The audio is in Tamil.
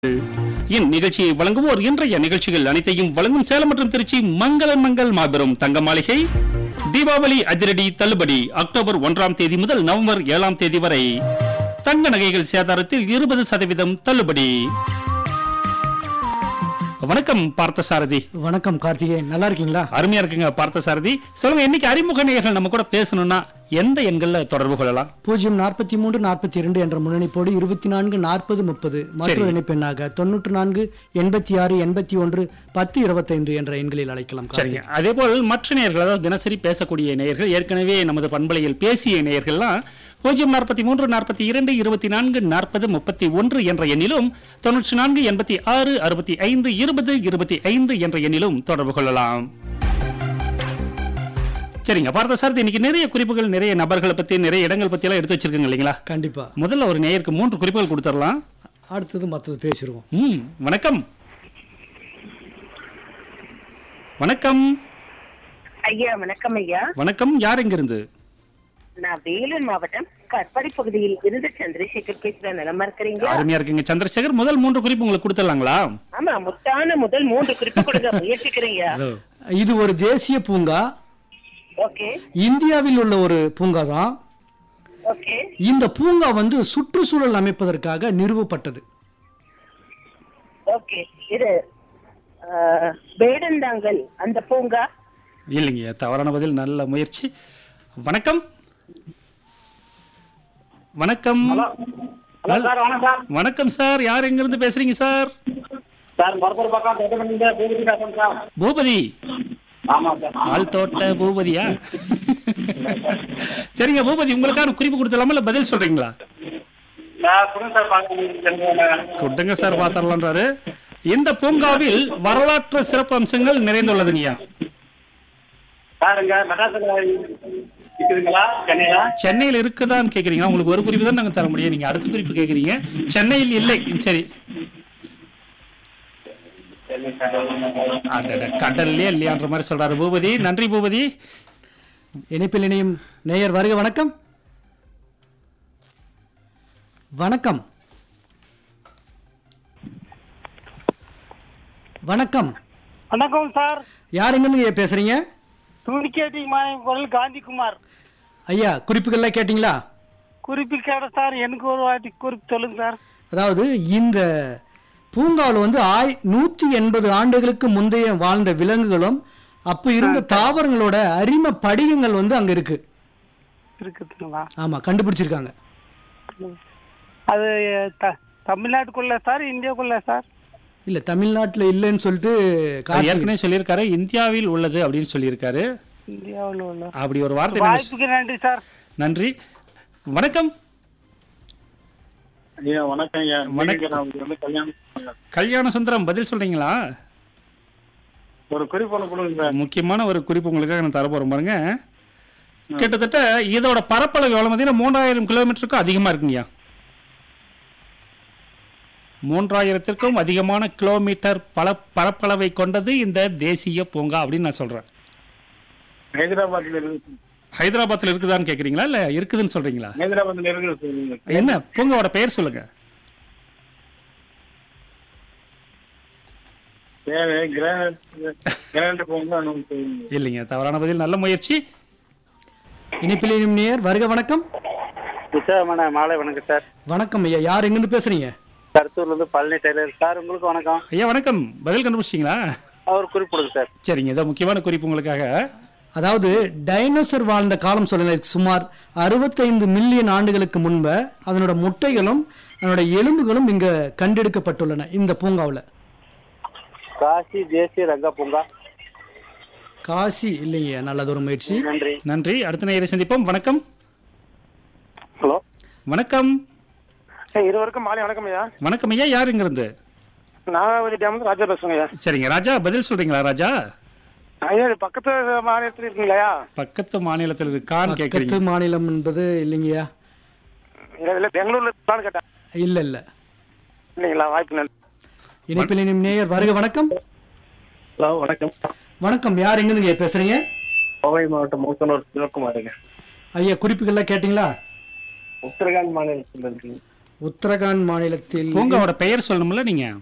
இந்நிகழ்ச்சியை வழங்குவோர் இன்றைய நிகழ்ச்சிகள் அனைத்தையும் வழங்கும் சேலம் மற்றும் திருச்சி மங்களன் மங்கள் மாபெரும் தங்க மாளிகை. தீபாவளி அதிரடி தள்ளுபடி அக்டோபர் 1ஆம் தேதி முதல் நவம்பர் 7ஆம் தேதி வரை. தங்க நகைகள் சேதாரத்தில் 20% தள்ளுபடி. வணக்கம் பார்த்தசாரதி. வணக்கம் கார்த்திகேயன், நல்லா இருக்கீங்களா? அருமையா இருக்குங்க பார்த்தசாரதி. சொல்லுங்க, இன்னைக்கு அறிமுக நேயர்கள் நம்ம கூட பேசணும்னா எந்த எண்கள்ல தொடர்பு கொள்ளலாம்? 043 42 என்ற முன்னணிப்போடு 24 40 30 மற்றொரு இணைப்பெண்ணாக 94 86 81 10 25 என்ற எண்களில் அழைக்கலாம். சரிங்க. அதே போல் மற்ற நேயர்கள், அதாவது தினசரி பேசக்கூடிய நேயர்கள், ஏற்கனவே நமது பண்பலையில் பேசிய நேயர்கள்லாம் 043 42 24 40 31 என்ற எண்ணிலும் 94 86 65 20 25 என்ற எண்ணிலும் தொடர்பு கொள்ளலாம். சரிங்க பார்த்தசாரதி, இன்னைக்கு நிறைய குறிப்புகள், நிறைய நபர்களை பத்தி, நிறைய இடங்கள் பத்தி எல்லாம் எடுத்து வச்சிருக்கீங்க இல்லைங்களா? கண்டிப்பா. முதல்ல ஒரு நேயருக்கு 3 குறிப்புகள் கொடுத்துடலாம். அடுத்தது மற்றது பேசிடுவோம். வணக்கம். வணக்கம் ஐயா. வணக்கம் ஐயா. வணக்கம். யார் எங்கிருந்து? நான் வேலூர் மாவட்டம் கற்படி பகுதியில் இருந்து சந்திரசேகர் பேசுறேன். நலமா இருக்கிறீங்களா? அருமையா இருக்குங்க சந்திரசேகர். முதல் 3 குறிப்பு உங்களுக்கு கொடுத்துடலாங்களா? ஆமா, முத்தான முதல் 3 குறிப்பு கொடுங்க, முயற்சிக்கிறீங்க. இது ஒரு தேசிய பூங்கா. ஓகே. இந்தியாவில் உள்ள ஒரு பூங்கா தான். ஓகே. இந்த பூங்கா சுற்றுச்சூழல் அமைப்பதற்காக நிறுவப்பட்டது. ஓகே. இது வேடந்தாங்கல் அந்த பூங்கா? இல்லைங்க, தவறான பதில். நல்ல முயற்சி. வணக்கம். வணக்கம். வணக்கம் சார். யார் எங்கிருந்து பேசுறீங்க சார்? பூபதி. ஆள் தோட்ட பூபதியா? சரிங்க பூபதி, உங்களுக்கான குறிப்பு கொடுத்தலாமா இல்ல பதில் சொல்றீங்களா? கொடுங்க சார், பாத்திரலான்றாரு. இந்த பூங்காவில் வரலாற்று சிறப்பு அம்சங்கள் நிறைந்துள்ளதுங்கய்யா. சென்னையில் இருக்குதான்னு கேக்குறீங்க. உங்களுக்கு ஒரு குறிப்பு தான் நாங்க தர முடியும். நீங்க அடுத்த குறிப்பு கேக்குறீங்க. சென்னையில் இல்லை. சரி, கடல்லே இல்லையான்ற மாதிரி சொல்றாரு பூபதி. நன்றி பூபதி. இணைப்பில் இணையும் நேயர் வருக. வணக்கம். வணக்கம். வணக்கம். வணக்கம் சார். யார் எங்க பேசுறீங்க? துணிக்கேட்டி மாநிலம் காந்திகுமார். ஐயா, குறிப்புகள்லாம் கேட்டீங்களா? குறிப்பு கேட்ட சார். எனக்கு ஒரு வாட்டி குறிப்பு சொல்லுங்க சார். அதாவது இந்த பூங்காவில் 180 ஆண்டுகளுக்கு முந்தைய வாழ்ந்த விலங்குகளும் அப்ப இருந்த தாவரங்களோட அரிம படிகங்கள் அங்க இருக்கு. இருக்குதுங்களா? ஆமா, கண்டுபிடிச்சிருக்காங்க. அது தமிழ்நாட்டுக்குள்ள சார், இந்தியாவுக்குள்ள சார்? இல்ல, தமிழ்நாட்டுல இல்லைன்னு சொல்லிட்டு ஏற்கனவே சொல்லியிருக்காரு. இந்தியாவில் உள்ளது அப்படின்னு சொல்லியிருக்காரு. இந்தியாவில் உள்ள அப்படி ஒரு வார்த்தை. வாய்ப்புக்கு நன்றி சார். நன்றி. வணக்கம். கல்யாண சுந்தரம், பதில் சொல்றீங்களா? ஒரு குறிப்பு. முக்கியமான ஒரு குறிப்பு உங்களுக்காக நான் தர போறேன் பாருங்க. கிட்டத்தட்ட இதோட பரப்பளவு எவ்வளவு பார்த்தீங்கன்னா 3000 கிலோமீட்டருக்கும் அதிகமா இருக்குங்கய்யா. 3000த்திற்கும் அதிகமான கிலோமீட்டர் பரப்பளவை கொண்டது இந்த தேசிய பூங்கா அப்படின்னு நான் சொல்றேன். ஹைதராபாத்ல இருக்குதான்னு கேக்குறீங்களா இல்ல இருக்குதுன்னு சொல்றீங்களா? என்ன பூங்காவோட பெயர் சொல்லுங்க. இல்லைங்க, தவறான பதில். நல்ல முயற்சி. இணைப்பில் இணையும் நேயர் வருக. வணக்கம். மாலை வணக்கம் சார். வணக்கம் ஐயா. யார் எங்கிருந்து பேசுறீங்க? கருத்தூர்ல இருந்து பழனி டெய்லர் சார். உங்களுக்கு வணக்கம் ஐயா. வணக்கம். பதில் கண்டுபிடிச்சிங்களா? அவர் குறிப்பு கொடுங்க சார். சரிங்க, இதான் முக்கியமான குறிப்பு உங்களுக்காக. அதாவது டைனோசர் வாழ்ந்த காலம் சொல்லுங்க. சுமார் 65 மில்லியன் ஆண்டுகளுக்கு முன்பு அதனோட முட்டைகளும் அதனோட எலும்புகளும் இங்க கண்டெடுக்கப்பட்டுள்ளன இந்த பூங்காவில். காசி தேசிய ரங்க பூங்கா. காசி இல்லைங்க. நல்லது, ஒரு முயற்சி. நன்றி. நன்றி. அடுத்த நேயரை சந்திப்போம். வணக்கம். ஹலோ. வணக்கம். இருவருக்கும் மாலை வணக்கம் ஐயா. வணக்கம் ஐயா. யார் இங்கிருந்து? நாகாவதி டேம் ராஜா பேசுங்க ஐயா. சரிங்க ராஜா, பதில் சொல்றீங்களா? ராஜா, பக்கத்து மாநிலத்தில் இருக்குங்களா? பக்கத்து மாநிலத்தில் இருக்கான்னு கேக்குறீங்க. பக்கத்து மாநிலம் என்பது இல்லைங்கய்யா. இல்ல, பெங்களூர்ல இருக்கான்னு கேட்டேன். இல்ல இல்ல இல்லைங்களா? வாய்ப்பு நன்றி. இணைப்பில் இணையும் நேயர் வருக. வணக்கம். ஹலோ. வணக்கம். வணக்கம். யார் எங்கிருந்து பேசுறீங்க? கோவை மாவட்டம் மூக்கனூர் சிவகுமாருங்க. ஐயா, குறிப்புகள்லாம் கேட்டீங்களா? உத்தரகாண்ட் மாநிலத்தில் இருக்கு. உத்தரகாண்ட் மாநிலத்தில் பூங்காவோட பெயர் சொல்லணும்ல நீங்க